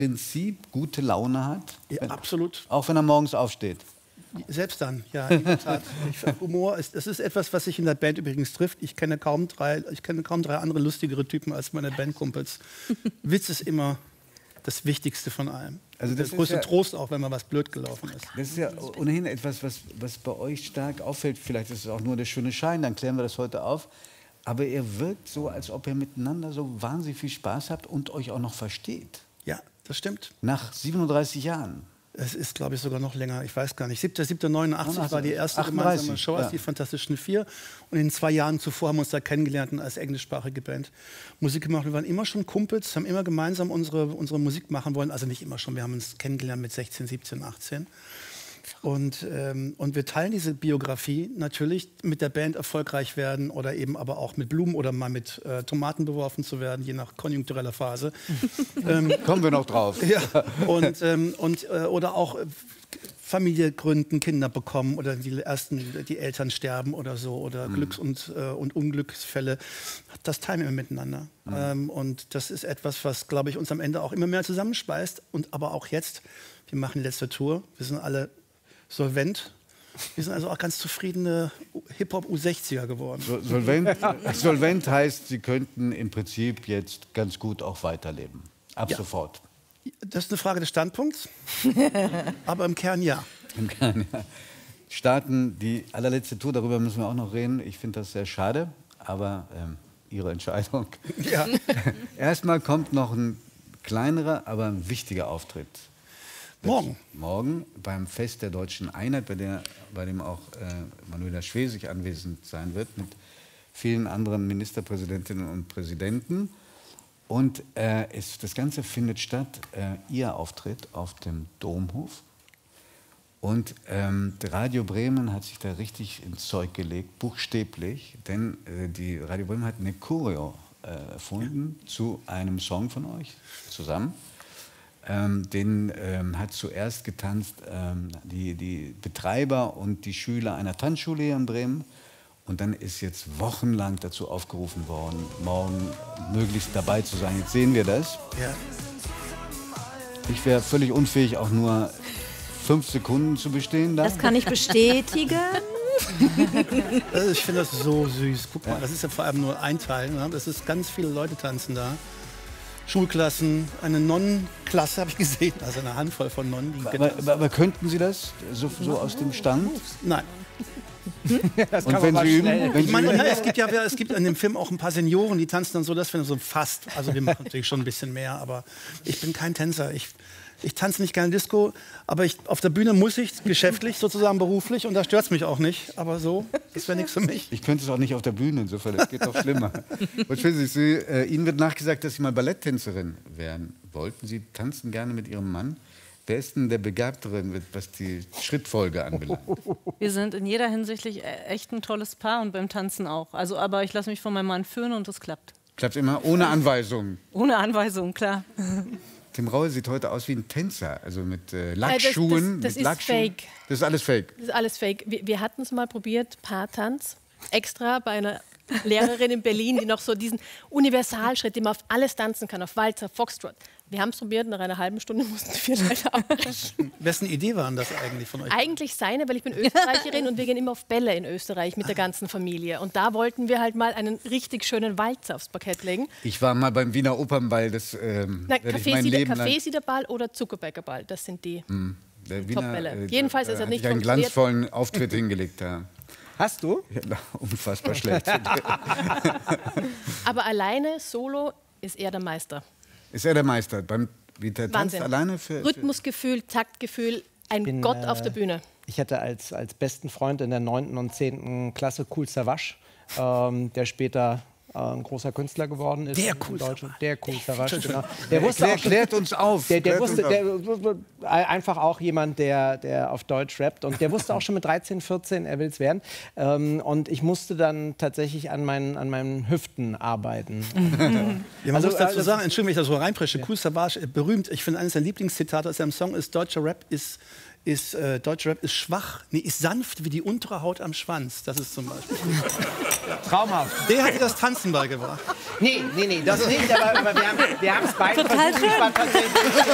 Prinzip gute Laune hat? Ja, absolut. Auch wenn er morgens aufsteht? Selbst dann, ja, in der Tat. Humor ist, das ist etwas, was sich in der Band übrigens trifft. Ich kenne kaum drei andere lustigere Typen als meine Bandkumpels. Witz ist immer das Wichtigste von allem. Also der größte Trost auch, wenn mal was blöd gelaufen ist. Das ist ja ohnehin etwas, was bei euch stark auffällt. Vielleicht ist es auch nur der schöne Schein, dann klären wir das heute auf. Aber ihr wirkt so, als ob ihr miteinander so wahnsinnig viel Spaß habt und euch auch noch versteht. Ja, das stimmt. Nach 37 Jahren. Es ist, glaube ich, sogar noch länger. Ich weiß gar nicht. 7.7.89 war die erste 38, gemeinsame Show als die Fantastischen Vier. Und in den 2 Jahren zuvor haben wir uns da kennengelernt und als englischsprachige Band Musik gemacht. Wir waren immer schon Kumpels, haben immer gemeinsam unsere Musik machen wollen. Also nicht immer schon, wir haben uns kennengelernt mit 16, 17, 18. Und wir teilen diese Biografie natürlich mit der Band erfolgreich werden oder eben aber auch mit Blumen oder mal mit Tomaten beworfen zu werden, je nach konjunktureller Phase. Kommen wir noch drauf. Ja, oder auch Familie gründen, Kinder bekommen oder die Eltern sterben oder so oder Glücks- und Unglücksfälle. Das teilen wir miteinander. Und das ist etwas, was, glaube ich, uns am Ende auch immer mehr zusammenspeist. Und aber auch jetzt, wir machen die letzte Tour, wir sind alle solvent. Wir sind also auch ganz zufriedene Hip-Hop-U60er geworden. Solvent heißt, Sie könnten im Prinzip jetzt ganz gut auch weiterleben. Ab sofort. Das ist eine Frage des Standpunkts, aber im Kern ja. Im Kern ja. Starten die allerletzte Tour, darüber müssen wir auch noch reden. Ich finde das sehr schade, aber Ihre Entscheidung. Ja. Erstmal kommt noch ein kleinerer, aber ein wichtiger Auftritt. Morgen beim Fest der Deutschen Einheit, bei dem auch Manuela Schwesig anwesend sein wird, mit vielen anderen Ministerpräsidentinnen und Präsidenten. Und das Ganze findet statt, Ihr Auftritt auf dem Domhof. Und Radio Bremen hat sich da richtig ins Zeug gelegt, buchstäblich, denn die Radio Bremen hat eine Choreo erfunden zu einem Song von euch zusammen. Den hat zuerst getanzt die Betreiber und die Schüler einer Tanzschule hier in Bremen. Und dann ist jetzt wochenlang dazu aufgerufen worden, morgen möglichst dabei zu sein. Jetzt sehen wir das. Ja. Ich wäre völlig unfähig, auch nur 5 Sekunden zu bestehen. Das kann ich bestätigen. Ich finde das so süß. Guck mal, das ist ja vor allem nur ein Teil. Ne? Das ist ganz viele Leute tanzen da. Schulklassen, eine Nonnenklasse habe ich gesehen, also eine Handvoll von Nonnen. Aber könnten Sie das so aus dem Stand? Nein. Das und wenn Sie üben? Es gibt in dem Film auch ein paar Senioren, die tanzen dann so, das finde ich so fast. Also wir machen natürlich schon ein bisschen mehr, aber ich bin kein Tänzer. Ich tanze nicht gerne Disco, aber auf der Bühne muss ich, geschäftlich sozusagen, beruflich, und da stört es mich auch nicht. Aber so, das wäre nichts für mich. Ich könnte es auch nicht auf der Bühne, insofern, das geht doch schlimmer. Und Ihnen wird nachgesagt, dass Sie mal Balletttänzerin werden wollten. Sie tanzen gerne mit Ihrem Mann. Wer ist denn der Begabtere, was die Schrittfolge anbelangt? Wir sind in jeder Hinsicht echt ein tolles Paar und beim Tanzen auch. Also, aber ich lasse mich von meinem Mann führen und es klappt. Klappt immer ohne Anweisung? Ohne Anweisung, klar. Tim Raue sieht heute aus wie ein Tänzer, also mit Lackschuhen. Das ist fake. Das ist alles fake? Das ist alles fake. Wir hatten es mal probiert, Paartanz, extra bei einer Lehrerin in Berlin, die noch so diesen Universalschritt, den man auf alles tanzen kann, auf Walzer, Foxtrot. Wir haben es probiert, nach einer halben Stunde mussten wir leider abbrechen. Wessen Idee waren das eigentlich von euch? Eigentlich seine, weil ich bin Österreicherin und wir gehen immer auf Bälle in Österreich mit der ganzen Familie. Und da wollten wir halt mal einen richtig schönen Walzer aufs Parkett legen. Ich war mal beim Wiener Opernball, Kaffeesiederball oder Zuckerbäckerball, das sind die Top-Bälle. Jedenfalls ist er nicht einen glanzvollen Auftritt hingelegt. Ja. Hast du? Ja, unfassbar schlecht. Aber alleine, solo, ist er der Meister. Ist er der Meister? Wie der tanzt alleine? Rhythmusgefühl, Taktgefühl, ein Gott auf der Bühne. Ich hatte als besten Freund in der 9. und 10. Klasse Kool Savas, der später ein großer Künstler geworden ist. Der Kool Savas, genau. Der wusste klärt uns auf. Der wusste einfach auch jemand, der auf Deutsch rappt. Und der wusste auch schon mit 13, 14, er will es werden. Und ich musste dann tatsächlich an meinen Hüften arbeiten. Ja, man muss dazu sagen, Entschuldigung, wenn ich da so reinpresche, Kool Savas, berühmt, ich finde, eines der Lieblingszitate aus seinem Song ist, deutscher Rap ist schwach, ist sanft wie die untere Haut am Schwanz. Das ist zum Beispiel. Traumhaft. Der hat dir das Tanzen beigebracht. Nee, das nicht, aber wir haben es beide versucht.